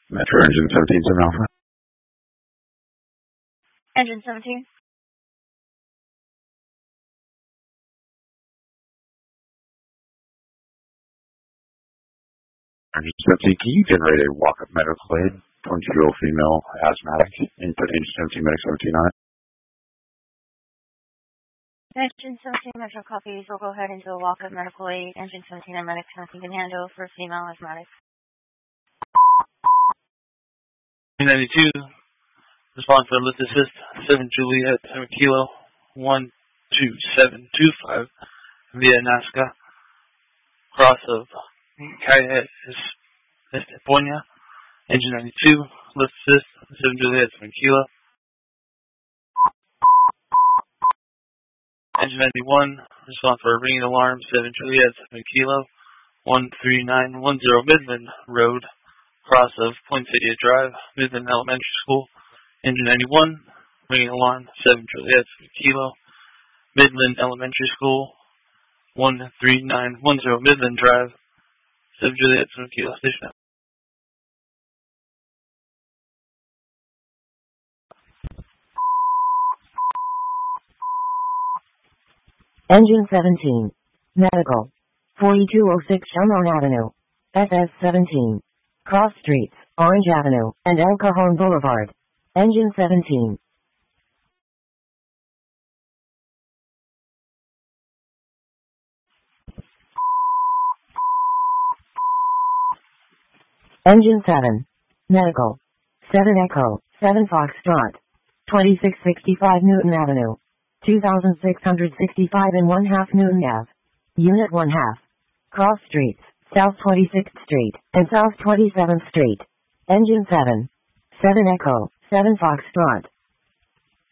Metro Engine 17, 7 Alpha. Engine 17. Engine 17, can you generate a walk-up medical aid, 22-year-old female asthmatic, and put Engine 17 Medic 17 on it? Engine 17 Metro copies. We'll go ahead and do a walk-up medical aid. Engine 17 and Medic 17 can handle for female asthmatic. 92, response for lift assist, 7 Juliet, 7 Kilo, 12725, via Nazca, cross of Calle Esteponia, engine 92, lift assist, 7 Juliet, 7 Kilo. Engine 91, response for ringing alarm, 7 Juliet, 7 Kilo, 13910 Midland Road, cross of Poinsettia Drive, Midland Elementary School. Engine 91, ringing alarm, 7 Juliet, 7 Kilo, Midland Elementary School, 13910 Midland Drive, 7 Juliet, 7 Kilo, station out. Engine 17. Medical. 4206 Shamrock Avenue. SS 17. Cross Streets, Orange Avenue, and El Cajon Boulevard. Engine 17. Engine 7. Medical. 7 Echo, 7 Foxtrot. 2665 Newton Avenue. 2665 and 1/2 Newton Ave. Unit 1/2. Cross Streets, South 26th Street, and South 27th Street. Engine 7. 7 Echo, 7 Foxtrot.